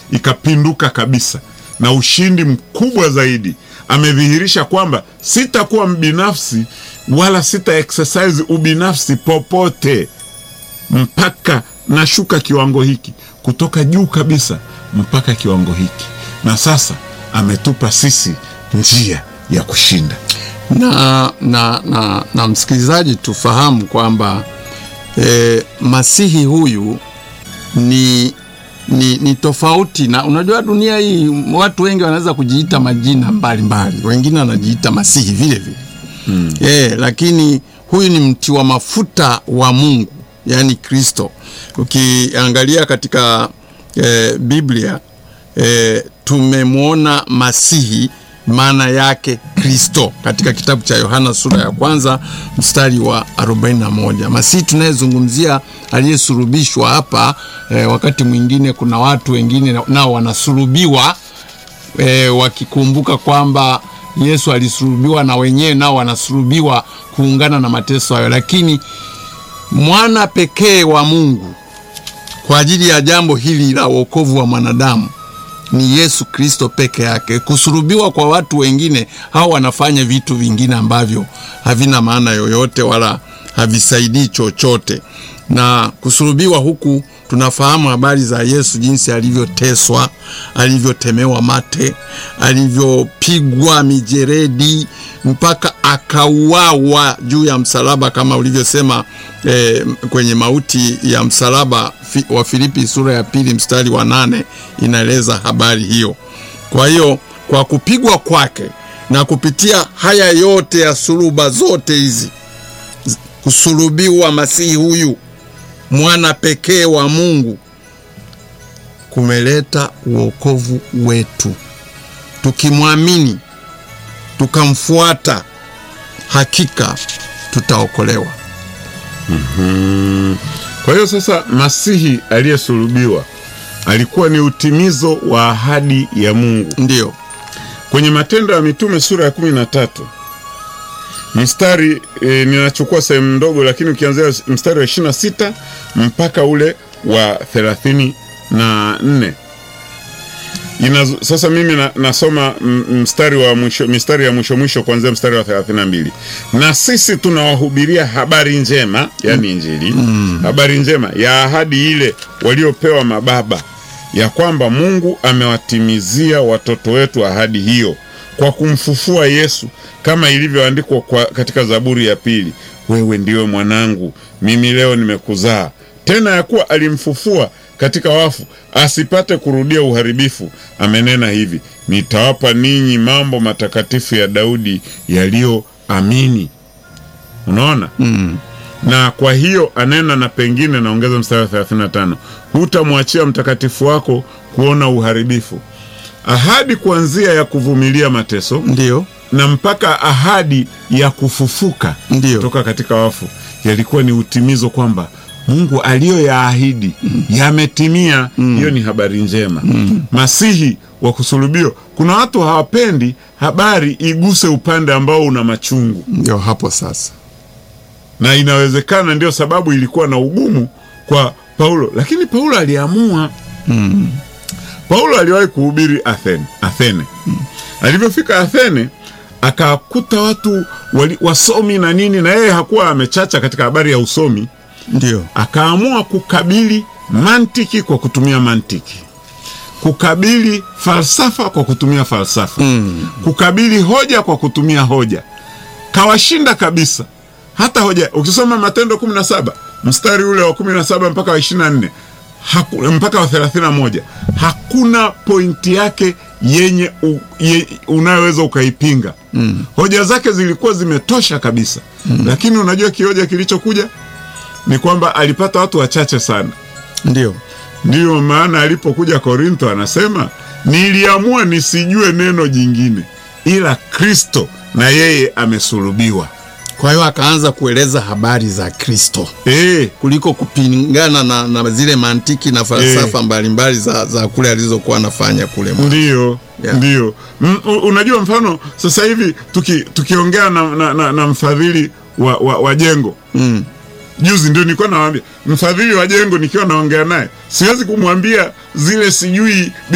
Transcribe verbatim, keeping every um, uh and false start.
ikapinduka kabisa, na ushindi mkubwa zaidi. Amedhihirisha kwamba sitakuwa mbinafsi wala sita exercise ubinafsi popote, mpaka nashuka kiwango hiki, kutoka juu kabisa mpaka kiwango hiki. Na sasa ametupa sisi njia ya kushinda. Na, na, na, na msikilizaji, tufahamu kwamba e, Masihi huyu ni, ni, ni tofauti. Na unajua dunia hii watu wengi wanaweza kujiita majina mbalimbali, wengine wanajiita Masihi vile vile hmm. E, lakini huyu ni mti wa mafuta wa Mungu, yani Kristo. Ukiangalia katika e, Biblia e, tumemwona Masihi, maana yake Kristo, katika kitabu cha Yohana sura ya kwanza mstari wa arobaini na moja. Masihi tunayezungumzia aliyesulubishwa hapa e, wakati mwingine kuna watu wengine nao wanasulubiwa e, wakikumbuka kwamba Yesu alisulubiwa, na wenyewe nao wanasulubiwa kuungana na mateso hayo. Lakini mwana pekee wa Mungu kwa ajili ya jambo hili la wokovu wa mwanadamu ni Yesu Kristo peke yake. Kusulubiwa kwa watu wengine, hao wanafanya vitu vingine ambavyo havina maana yoyote wala havisaidii chochote. Na kusulubiwa huku tunafahamu habari za Yesu, jinsi alivyoteswa, alivyotemewa mate, alivyopigwa mijeredi mpaka akauawa juu ya msalaba, kama ulivyosema eh, kwenye mauti ya msalaba fi, wa Filipi sura ya pili mstari wa nane inaeleza habari hiyo. Kwa hiyo kwa kupigwa kwake na kupitia haya yote ya suluba zote hizi, kusulubiwa Masihi huyu mwana pekee wa Mungu kumeleta wokovu wetu. Tukimwamini, tukamfuata, hakika tutaokolewa. Mm-hmm. Kwa hiyo sasa Masihi aliyesulubiwa alikuwa ni utimizo wa ahadi ya Mungu. Ndio. Kwenye Matendo ya Mitume sura ya kumi na tatu mstari e, ninachukua sehemu ndogo, lakini ukianzia mstari wa ishirini na sita mpaka ule wa thelathini na nne. Ina, sasa mimi na, nasoma mstari wa mwisho, mstari ya mwisho mwisho kuanzia mstari wa thelathini na mbili. Na sisi tunawahubiria habari njema, yani Injili, mm. habari njema ya ahadi ile waliopewa mababa, ya kwamba Mungu amewatimizia watoto wetu ahadi hiyo kwa kumfufua Yesu, kama ilivyoandikwa katika Zaburi ya pili, wewe ndiwe mwanangu, mimi leo nimekuzaa. Tena ya kuwa alimfufua katika wafu, asipate kurudia uharibifu, amenena hivi, nitawapa ninyi mambo matakatifu ya Daudi yaliyoamini. Unaona? Mm. Na kwa hiyo anena, na pengine naongeza mstari wa thelathini na tano, hutamwachia mtakatifu wako kuona uharibifu. Ahadi kuanzia ya kuvumilia mateso, ndio, na mpaka ahadi ya kufufuka kutoka katika wafu, yalikuwa ni utimizo kwamba Mungu aliyoyaahidi mm. yametimia. mm. Hiyo ni habari njema. mm. Masihi wa kusulubiwa, kuna watu hawapendi habari iguse upande ambao una machungu. Ndio hapo sasa, na inawezekana ndio sababu ilikuwa na ugumu kwa Paulo, lakini Paulo aliamua. mm. Paulo aliwahi kuhubiri Athene, Athene. Mm. Alivyofika Athene akakuta watu wali, wasomi na nini, na yeye hakuwa amechacha katika habari ya usomi. Ndio. Akaamua kukabili mantiki kwa kutumia mantiki, kukabili falsafa kwa kutumia falsafa, mm. kukabili hoja kwa kutumia hoja. Kawashinda kabisa. Hata hoja, ukisoma Matendo kumi na saba mstari ule wa kumi na saba mpaka wa ishirini na nne Haku, mpaka wa thelathini na moja, hakuna pointi yake yenye u, ye, unayoweza ukaipinga. mm. Hoja zake zilikuwa zimetosha kabisa. mm. Lakini unajua kioja kilichokuja ni kwamba alipata watu wachache sana. Ndio. Ndio maana alipokuja Korintho anasema, niliamua nisijue neno jingine ila Kristo na yeye amesulubiwa. Kwa hiyo akaanza kueleza habari za Kristo e, kuliko kupingana na, na zile mantiki na falsafa e, mbalimbali za, za kule alizokuwa anafanya kule mwa. Ndio, yeah. Ndio. M, unajua mfano sasa hivi tuki, tukiongea na, na, na, na mfadhili wa, wa, wa jengo. Mm. Juzi ndio nilikuwa nawaambia mfadhili wa jengo, nikiwa naongea naye siwezi kumwambia zile sijui